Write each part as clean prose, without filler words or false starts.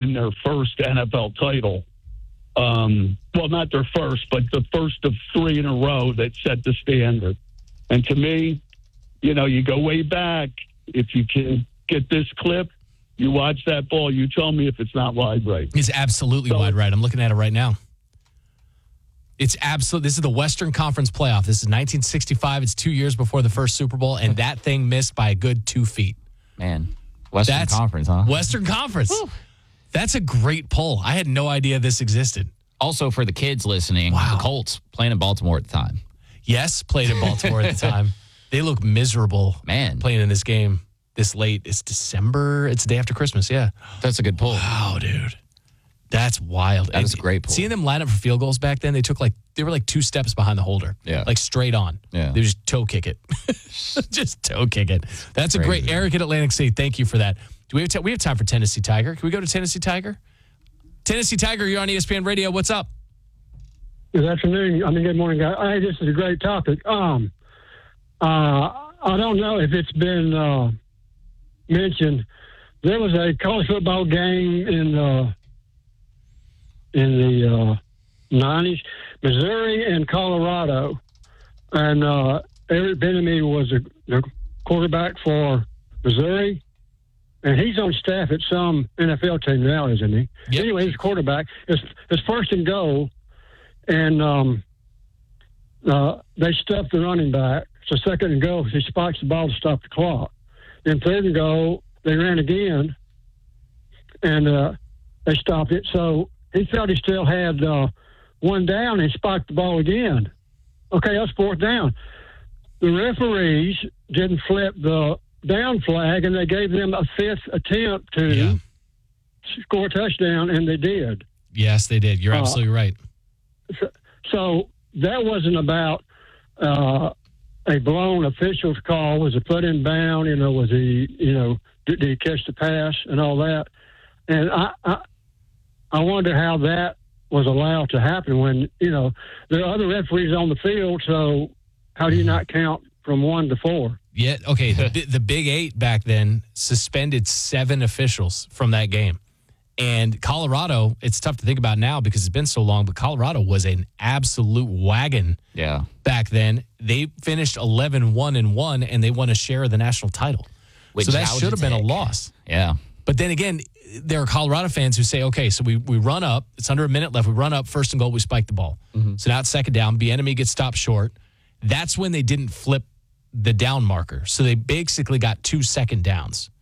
win their first NFL title. Well, not their first, but the first of 3 in a row that set the standard. And to me, you go way back. If you can get this clip, you watch that ball, you tell me if it's not wide right. It's absolutely wide right. I'm looking at it right now. It's absolute. This is the Western Conference playoff. This is 1965. It's 2 years before the first Super Bowl, and that thing missed by a good 2 feet. Man, Western Conference, huh? Western Conference. Whew. That's a great poll. I had no idea this existed. Also, for the kids listening, the Colts playing in Baltimore at the time. Yes, played in Baltimore at the time. They look miserable, playing in this game this late. It's December. It's the day after Christmas, yeah. That's a good poll. Wow, dude. That's wild. That is a great poll. Seeing them line up for field goals back then, they were like 2 steps behind the holder. Yeah. Like straight on. Yeah. They just toe kick it. Just toe kick it. That's a great. Eric in Atlantic City, thank you for that. Do we have time for Tennessee Tiger? Can we go to Tennessee Tiger? Tennessee Tiger, you're on ESPN Radio. What's up? Good afternoon. Good morning, guys. Hey, this is a great topic. I don't know if it's been mentioned. There was a college football game in the 90s, Missouri and Colorado, and Eric Bieniemy was the quarterback for Missouri, and he's on staff at some NFL team now, isn't he? Yep. Anyway, he's quarterback. It's first and goal, and they stuffed the running back. So second and goal, he spikes the ball to stop the clock. Then third and goal, they ran again, and they stopped it. So he felt he still had 1 down and spiked the ball again. Okay, that's 4th down. The referees didn't flip the down flag, and they gave them a 5th attempt to score a touchdown, and they did. Yes, they did. You're absolutely right. So that wasn't about a blown official's call. Was a foot in bound? Was he? Did he catch the pass and all that? And I wonder how that was allowed to happen when there are other referees on the field. So how do you not count from 1 to 4? Yeah. Okay. The Big 8 back then suspended 7 officials from that game. And Colorado, it's tough to think about now because it's been so long, but Colorado was an absolute wagon back then. They finished 11-1-1, and they won a share of the national title. So that should have been a loss. Yeah. But then again, there are Colorado fans who say, okay, so we run up. It's under a minute left. We run up, first and goal, we spike the ball. Mm-hmm. So now it's second down. Bieniemy gets stopped short. That's when they didn't flip the down marker. So they basically got 2 second downs.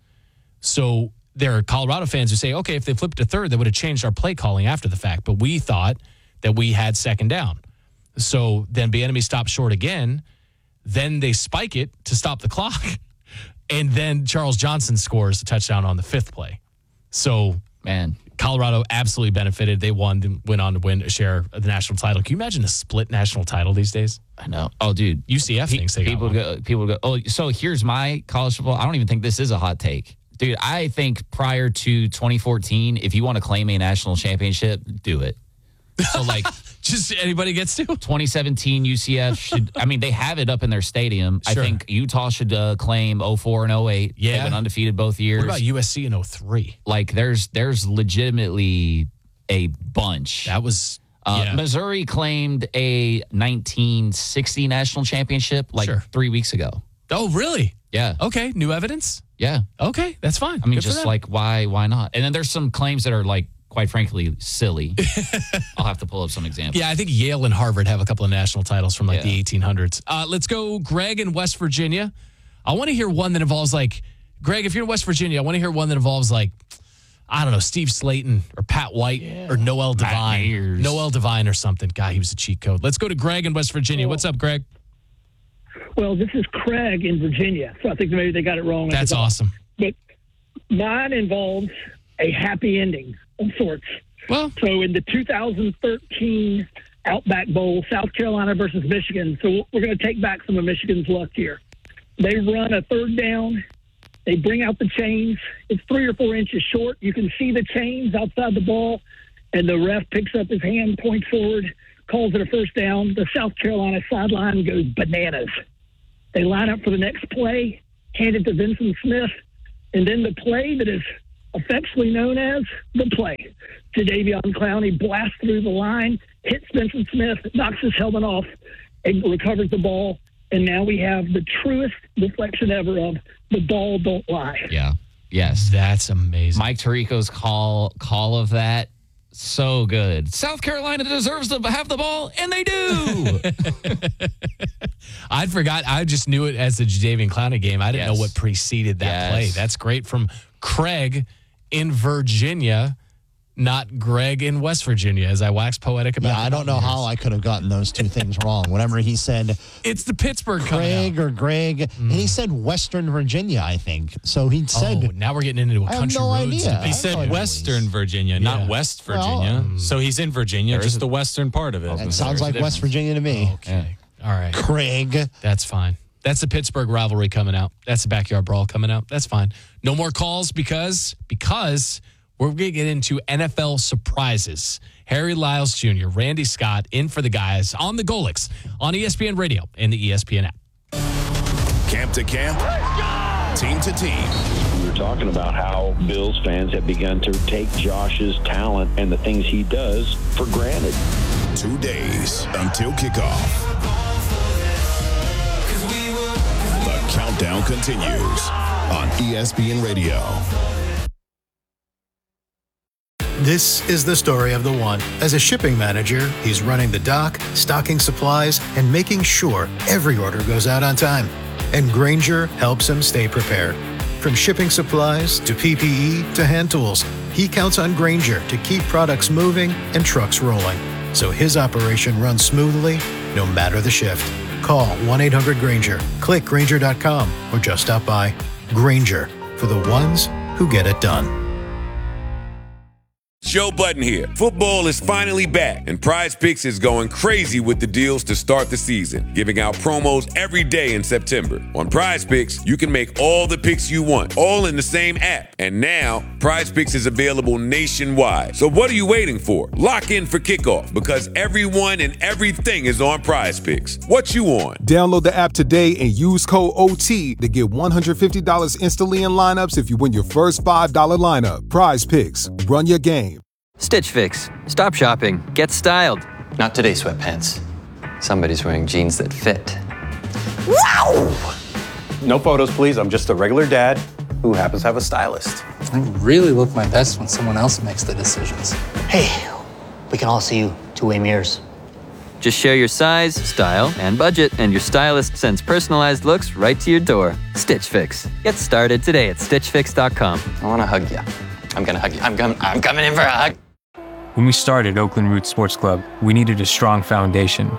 So there are Colorado fans who say, okay, if they flipped to third, they would have changed our play calling after the fact. But we thought that we had second down. So then Bieniemy stops short again. Then they spike it to stop the clock. And then Charles Johnson scores a touchdown on the 5th play. So, Colorado absolutely benefited. They went on to win a share of the national title. Can you imagine a split national title these days? I know. Oh, dude. UCF thinks they got one. People go, oh, so here's my college football. I don't even think this is a hot take. Dude, I think prior to 2014, if you want to claim a national championship, do it. So, just anybody gets to? 2017 UCF should, they have it up in their stadium. Sure. I think Utah should claim 04 and 08. Yeah. They've been undefeated both years. What about USC in 03? There's legitimately a bunch. That was, Missouri claimed a 1960 national championship 3 weeks ago. Oh, really? Yeah. Okay. New evidence? Yeah. Okay. That's fine. Just why not? And then there's some claims that are quite frankly, silly. I'll have to pull up some examples. Yeah, I think Yale and Harvard have a couple of national titles from the 1800s. Let's go, Greg in West Virginia. I want to hear one that involves Greg, if you're in West Virginia, I want to hear one that involves I don't know, Steve Slayton or Pat White or Noel Devine. Noel Devine or something. God, he was a cheat code. Let's go to Greg in West Virginia. What's up, Greg? Well, this is Craig in Virginia, so I think maybe they got it wrong. That's awesome. But mine involves a happy ending of sorts. Well, so in the 2013 Outback Bowl, South Carolina versus Michigan, so we're going to take back some of Michigan's luck here. They run a third down. They bring out the chains. It's 3 or 4 inches short. You can see the chains outside the ball, and the ref picks up his hand, points forward, calls it a first down. The South Carolina sideline goes bananas. They line up for the next play, hand it to Vincent Smith, and then the play that is affectionately known as the play. Jadeveon Clowney blasts through the line, hits Benson Smith, knocks his helmet off, and recovers the ball. And now we have the truest deflection ever of the ball don't lie. Yeah. Yes. That's amazing. Mike Tirico's call of that, so good. South Carolina deserves to have the ball, and they do. I'd forgot. I just knew it as the Jadeveon Clowney game. I didn't know what preceded that play. That's great from Craig in Virginia, not Greg in West Virginia, as I wax poetic about. Yeah, I don't know how I could have gotten those two things wrong. Whenever he said it's the Pittsburgh Craig or Greg, and he said Western Virginia, I think. So he said. Now we're getting into a country no roads idea. debate. He said Western Virginia, not West Virginia. So he's in Virginia, just the western part of it. It sounds like West Virginia to me. Okay. All right. Craig. That's fine. That's the Pittsburgh rivalry coming out. That's the backyard brawl coming out. That's fine. No more calls because we're going to get into NFL surprises. Harry Lyles Jr., Randy Scott in for the guys on the Golix on ESPN Radio and the ESPN app. Camp to camp, team to team. We were talking about how Bills fans have begun to take Josh's talent and the things he does for granted. 2 days until kickoff. The countdown continues on ESPN Radio. This is the story of the one. As a shipping manager, he's running the dock, stocking supplies, and making sure every order goes out on time. And Grainger helps him stay prepared. From shipping supplies to PPE to hand tools, he counts on Grainger to keep products moving and trucks rolling. So his operation runs smoothly, no matter the shift. Call 1-800-GRAINGER, click Grainger.com, or just stop by. Grainger, for the ones who get it done. Joe Budden here. Football is finally back, and Prize Picks is going crazy with the deals to start the season, giving out promos every day in September. On Prize Picks, you can make all the picks you want, all in the same app. And now, Prize Picks is available nationwide. So what are you waiting for? Lock in for kickoff, because everyone and everything is on Prize Picks. What you on? Download the app today and use code OT to get $150 instantly in lineups if you win your first $5 lineup. Prize Picks. Run your game. Stitch Fix. Stop shopping. Get styled. Not today, sweatpants. Somebody's wearing jeans that fit. Wow! No photos, please. I'm just a regular dad who happens to have a stylist. I really look my best when someone else makes the decisions. Hey, we can all see you two-way mirrors. Just share your size, style, and budget, and your stylist sends personalized looks right to your door. Stitch Fix. Get started today at StitchFix.com. I want to hug you. I'm going to hug you. I'm coming in for a hug. When we started Oakland Roots Sports Club, we needed a strong foundation.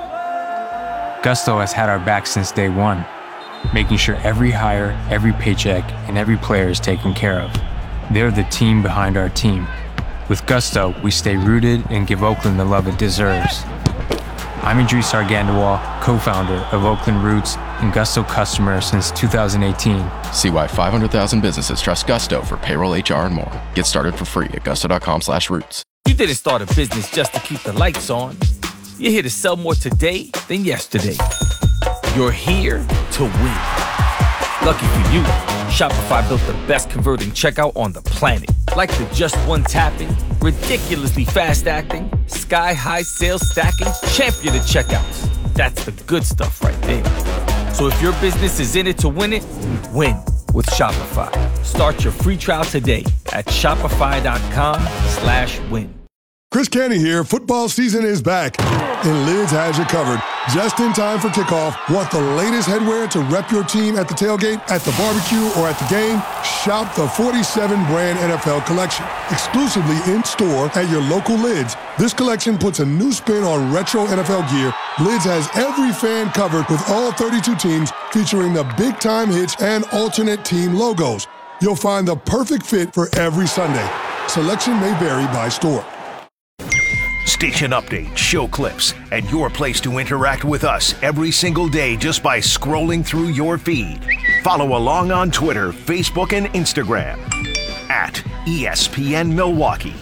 Gusto has had our back since day one, making sure every hire, every paycheck, and every player is taken care of. They're the team behind our team. With Gusto, we stay rooted and give Oakland the love it deserves. I'm Idris Argandawal, co-founder of Oakland Roots and Gusto customer since 2018. See why 500,000 businesses trust Gusto for payroll, HR, and more. Get started for free at gusto.com/roots. You didn't start a business just to keep the lights on. You're here to sell more today than yesterday. You're here to win. Lucky for you, Shopify built the best converting checkout on the planet. Like the just one tapping, ridiculously fast acting, sky-high sales stacking, champion of checkouts. That's the good stuff right there. So if your business is in it to win it, win with Shopify. Start your free trial today at shopify.com/win. Chris Canty here. Football season is back, and Lids has you covered. Just in time for kickoff. Want the latest headwear to rep your team at the tailgate, at the barbecue, or at the game? Shop the 47 brand NFL collection. Exclusively in store at your local Lids. This collection puts a new spin on retro NFL gear. Lids has every fan covered with all 32 teams, featuring the big time hits and alternate team logos. You'll find the perfect fit for every Sunday. Selection may vary by store. Station updates, show clips, and your place to interact with us every single day just by scrolling through your feed. Follow along on Twitter, Facebook, and Instagram at ESPN Milwaukee.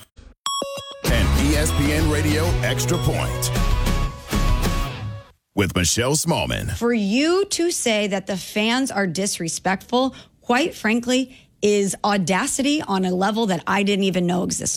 And ESPN Radio Extra Point with Michelle Smallman. For you to say that the fans are disrespectful, quite frankly, is audacity on a level that I didn't even know existed.